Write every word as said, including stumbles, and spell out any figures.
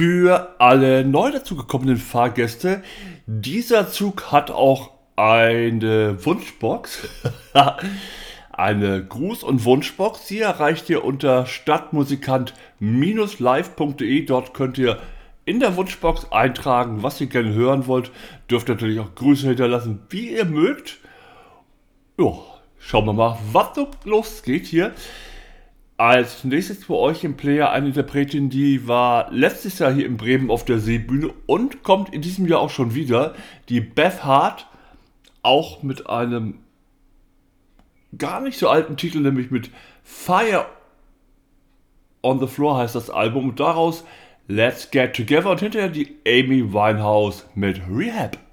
Für alle neu dazugekommenen Fahrgäste, dieser Zug hat auch eine Wunschbox. Eine Gruß- und Wunschbox. Die erreicht ihr unter stadtmusikant-live punkt de. Dort könnt ihr in der Wunschbox eintragen, was ihr gerne hören wollt. Dürft natürlich auch Grüße hinterlassen, wie ihr mögt. Jo, schauen wir mal, was so losgeht hier. Als nächstes für euch im Player eine Interpretin, die war letztes Jahr hier in Bremen auf der Seebühne und kommt in diesem Jahr auch schon wieder. Die Beth Hart, auch mit einem gar nicht so alten Titel, nämlich mit Fire on the Floor heißt das Album. Und daraus Let's Get Together und hinterher die Amy Winehouse mit Rehab.